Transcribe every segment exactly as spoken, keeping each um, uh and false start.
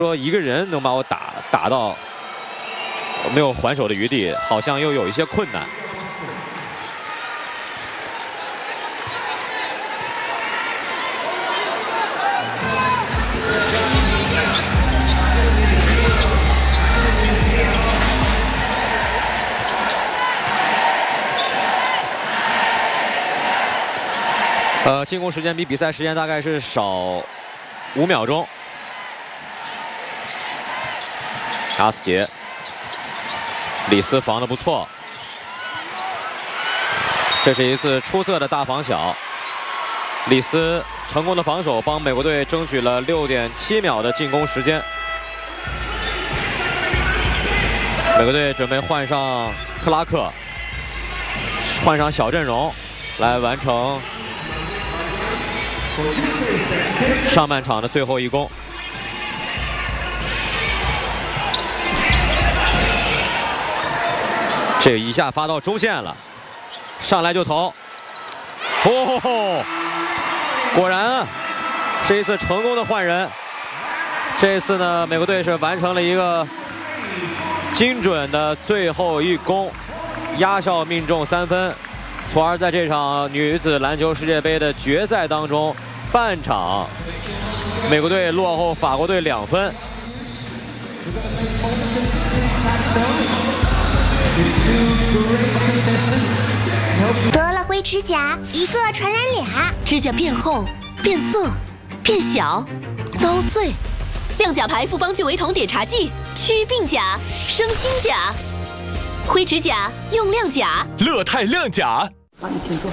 说一个人能把我打打到没有还手的余地，好像又有一些困难。呃，进攻时间比比赛时间大概是少五秒钟。阿斯杰，李斯防得不错，这是一次出色的大防小。李斯成功的防守，帮美国队争取了六点七秒的进攻时间。美国队准备换上克拉克，换上小阵容，来完成上半场的最后一攻。这一下发到中线了，上来就投，哦，果然是一次成功的换人。这一次呢，美国队是完成了一个精准的最后一攻，压哨命中三分，从而在这场女子篮球世界杯的决赛当中，半场美国队落后法国队两分。 得了灰指甲，一个传染俩， 指甲变厚、变色、变小、遭碎。亮甲牌复方聚维酮碘茶剂，祛病甲、生新甲。灰指甲用亮甲， 乐泰亮甲。 好，你请坐。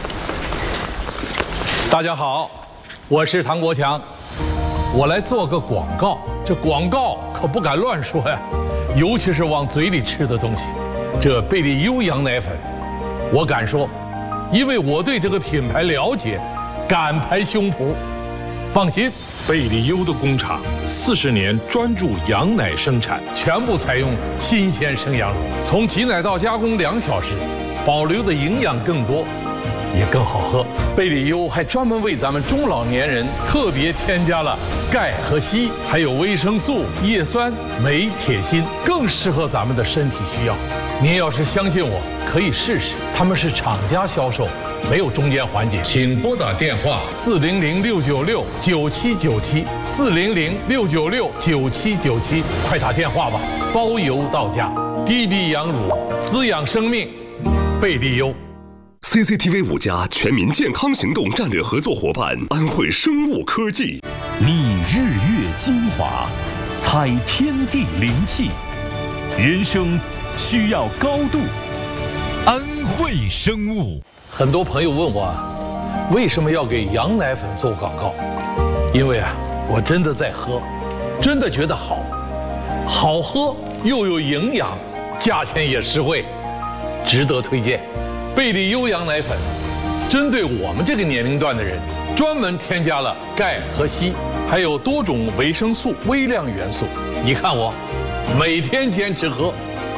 大家好，我是唐国强，我来做个广告。这广告可不敢乱说呀，尤其是往嘴里吃的东西。这贝利优羊奶粉，我敢说，因为我对这个品牌了解，敢拍胸脯。放心， 贝利优的工厂四十年专注羊奶生产， 全部采用新鲜生羊乳，从挤奶到加工两小时，保留的营养更多，也更好喝。贝利优还专门为咱们中老年人特别添加了钙和硒，还有维生素、叶酸、镁、铁、锌，更适合咱们的身体需要。您要是相信我，可以试试。他们是厂家销售，没有中间环节。请拨打电话四零零六九六九七九七四零零六九六九七九七，快打电话吧，包邮到家。滴滴羊乳，滋养生命，贝利优。 C C T V 五家全民健康行动战略合作伙伴安慧生物科技， 觅日月精华，采天地灵气，人生需要高度。安慧生物。 很多朋友问我，为什么要给羊奶粉做广告？因为啊，我真的在喝，真的觉得好，好喝又有营养，价钱也实惠，值得推荐。贝利优羊奶粉，针对我们这个年龄段的人，专门添加了钙和硒，还有多种维生素、微量元素。你看我，每天坚持喝。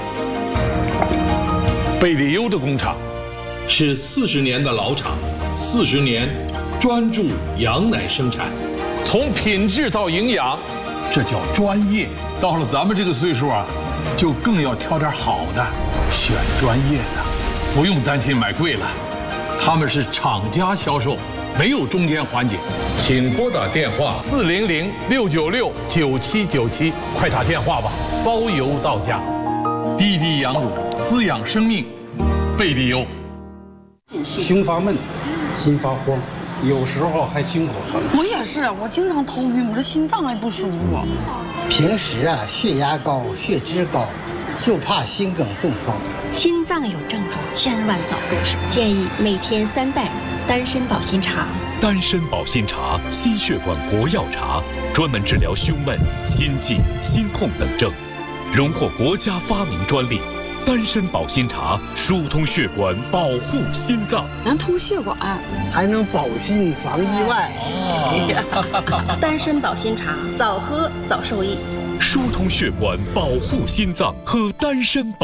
贝利优的工厂是四十年的老厂，四十年专注羊奶生产，从品质到营养，这叫专业。到了咱们这个岁数啊，就更要挑点好的，选专业的。不用担心买贵了，他们是厂家销售，没有中间环节。请拨打电话四零零六九六九七九七，快打电话吧，包邮到家。滴滴羊乳，滋养生命，贝利优。 胸发闷，心发慌，有时候还胸口疼。 我也是，我经常头晕，我这心脏也不舒服。 平时啊，血压高，血脂高，就怕心梗中风。 心脏有症状，千万早重视。建议每天三袋丹参保心茶。 丹参保心茶，心血管活药茶，专门治疗胸闷、心悸、心痛等症，荣获国家发明专利。丹参保心茶疏通血管，保护心脏， 能通血管， 还能保心防意外。 哦、丹参保心茶，早喝早受益。 疏通血管，保护心脏，喝丹参保。